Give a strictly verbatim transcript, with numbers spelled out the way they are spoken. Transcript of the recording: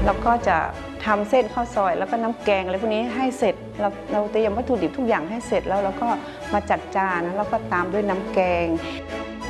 เราก็จะทำเส้นข้าวซอยแล้วก็น้ำแกงอะไรพวกนี้ให้เสร็จเราเราเตรียมวัตถุดิบทุกอย่างให้เสร็จแล้วเราก็มาจัดจานแล้วก็ตามด้วยน้ำแกง